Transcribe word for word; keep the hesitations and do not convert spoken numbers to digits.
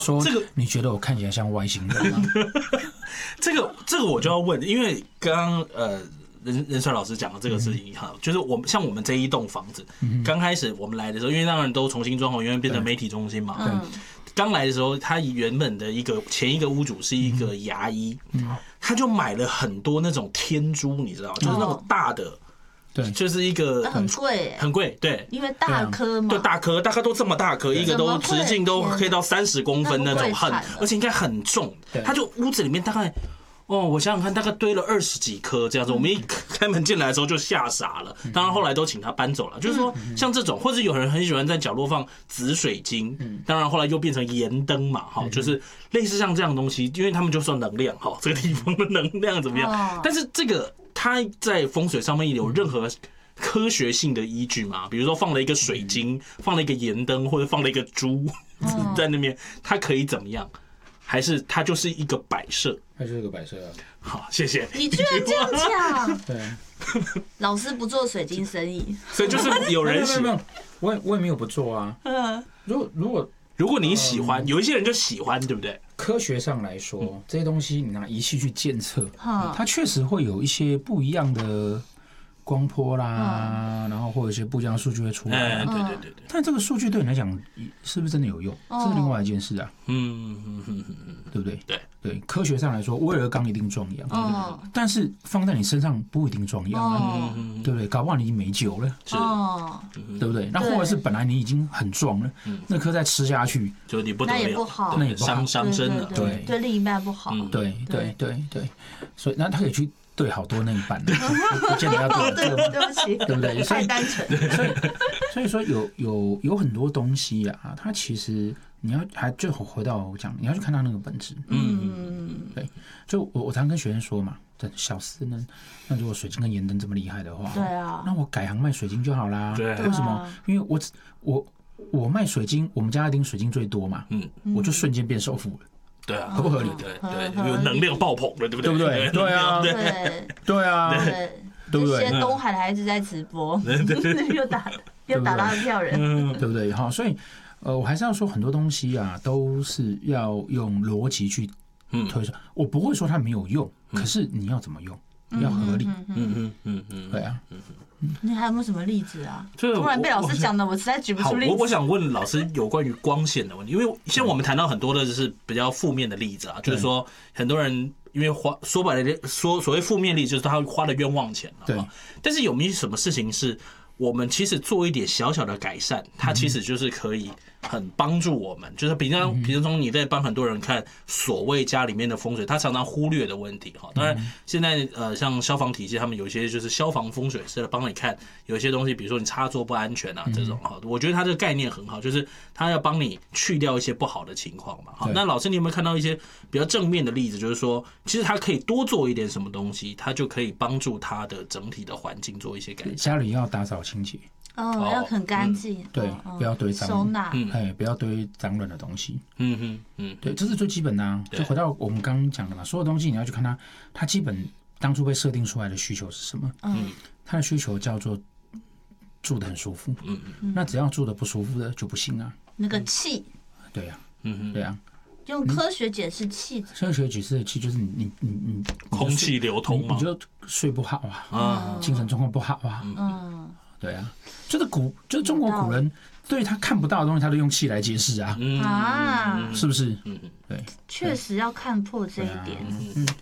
说这个，你觉得我看起来像外星人吗？ 这个这个我就要问，因为刚刚呃任任帅老师讲的这个事情哈，嗯、就是我们像我们这一栋房子，刚、嗯、开始我们来的时候，因为当然都重新装潢，因为变成媒体中心嘛。对。刚来的时候，他原本的一个前一个屋主是一个牙医，嗯、他就买了很多那种天珠，你知道，就是那种大的。对，就是一个很贵， 很贵，对， 因为大颗嘛， 对，大颗，大概都这么大颗，一个都直径都可以到三十公分那种，很，而且应该很重。他就屋子里面大概，哦，我想想看，大概堆了二十几颗这样子。我们一开门进来的时候就吓傻了，当然后来都请他搬走了。就是说，像这种，或者有人很喜欢在角落放紫水晶，当然后来又变成盐灯嘛，哈，就是类似像这样的东西，因为他们就说能量，哈，这个地方的能量怎么样？但是这个。它在风水上面有任何科学性的依据吗？比如说放了一个水晶，放了一个盐灯，或者放了一个猪在那边，它可以怎么样？还是它就是一个摆设？ 它就是一个摆设啊。 好，谢谢。 你居然这样讲？ 对， 老师不做水晶生意， 所以就是有人喜欢， 我也我也没有不做啊。嗯，如果如果如果你喜欢，有一些人就喜欢，对不对？ 科学上来说，这些东西你拿仪器去检测，它确实会有一些不一样的光波啦，然后或者一些不一样的数据会出来。 对对对对。 但这个数据对你来讲是不是真的有用？这是另外一件事啊。 嗯嗯嗯嗯嗯， 对不对？ 对对，科学上来说，威尔刚一定壮阳，嗯，但是放在你身上不一定壮阳啊，对不对？搞不好你已经没救了， 是， 对不对？那或者是本来你已经很壮了，那颗再吃下去， 就你不那也不好， 那也不好， 伤伤身了， 对，对另一半不好， 对对对对，所以那他可以去对好多那一半，不见得要对， 对不起， 对不对？ 太单纯， 所以所以说有有有很多东西啊，它其实。你要还最后回到我讲，你要去看它那个本质。嗯，对，就我我常跟学生说嘛，小思呢，那如果水晶跟盐灯这么厉害的话， 对啊， 那我改行卖水晶就好啦。 对， 为什么？因为我我我卖水晶，我们家一定水晶最多嘛，嗯，我就瞬间变首富了。 对啊， 合不合理？ 对对，有能量爆棚了，对不对？ 对不对？对啊， 对对啊，对不对？ 这些东海的孩子在直播，又打又打到一票人， 对不对？哈，所以。呃，我还是要说很多东西啊，都是要用逻辑去推算。我不会说它没有用，可是你要怎么用，要合理。嗯嗯嗯嗯，对啊。 你还有没有什么例子啊？突然被老师讲的，我实在举不出例子。 我我想问老师有关于光线的问题，因为像我们谈到很多的就是比较负面的例子啊，就是说很多人因为花说白了说所谓负面例子就是他花了冤枉钱了。 对。 但是有没有什么事情是我们其实做一点小小的改善，它其实就是可以很帮助我们，就是比方比如说你在帮很多人看所谓家里面的风水，他常常忽略的问题哈。当然现在呃像消防体系，他们有一些就是消防风水师来帮你看，有一些东西，比如说你插座不安全啊这种哈，我觉得他这个概念很好，就是他要帮你去掉一些不好的情况嘛。好，那老师你有没有看到一些比较正面的例子，就是说其实他可以多做一点什么东西，他就可以帮助他的整体的环境做一些改善。 家里要打扫清洁。 哦，要很干净， 对，不要堆脏， 收纳， 哎，不要堆脏乱的东西。 嗯嗯嗯， 对，这是最基本的啊。就回到我们刚刚讲的嘛，所有东西你要去看它，它基本当初被设定出来的需求是什么？嗯，它的需求叫做住得很舒服。嗯嗯，那只要住得不舒服的就不行啊。 那个气， 对呀，嗯嗯，对呀。 用科学解释气， 科学解释的气就是你你你你空气流通嘛， 你就睡不好啊，精神状况不好啊。嗯。对啊，就是古，就是中国古人对他看不到的东西，他都用气来解释啊，啊，是不是？嗯，对， 确实要看破这一点。 嗯，